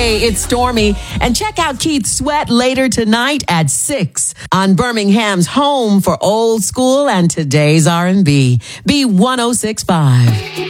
Hey, it's Stormy. And check out Keith Sweat later tonight at 6 on Birmingham's home for old school and today's R&B. B1065.